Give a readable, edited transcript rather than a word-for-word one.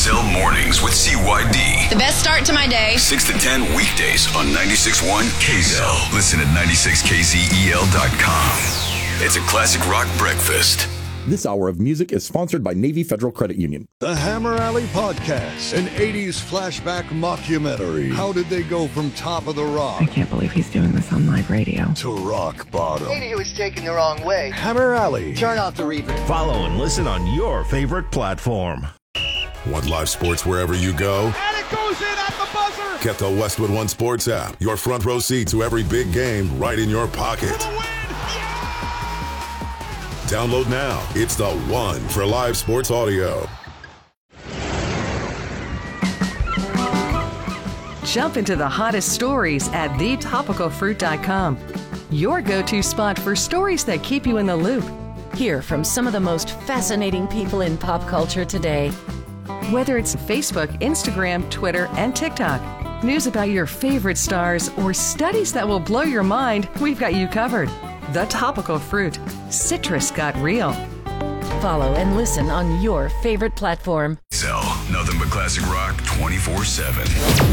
Zell Mornings with CYD. The best start to my day. 6 to 10 weekdays on 96.1 KZEL. Listen at 96kzel.com. It's a classic rock breakfast. This hour of music is sponsored by Navy Federal Credit Union. The Hammer Alley Podcast, an 80s flashback mockumentary. How did they go from Top of the Rock? I can't believe he's doing this on live radio. To rock bottom. Maybe he was taken the wrong way. Hammer Alley. Turn off the reverb. Follow and listen on your favorite platform. Want live sports wherever you go? And it goes in at the buzzer! Get the Westwood One Sports app. Your front row seat to every big game right in your pocket. Download now. It's the one for live sports audio. Jump into the hottest stories at thetopicalfruit.com. Your go-to spot for stories that keep you in the loop. Hear from some of the most fascinating people in pop culture today. Whether it's Facebook, Instagram, Twitter, and TikTok, news about your favorite stars, or studies that will blow your mind, we've got you covered. The Topical Fruit. Citrus got real. Follow and listen on your favorite platform. Zell, nothing but classic rock 24/7.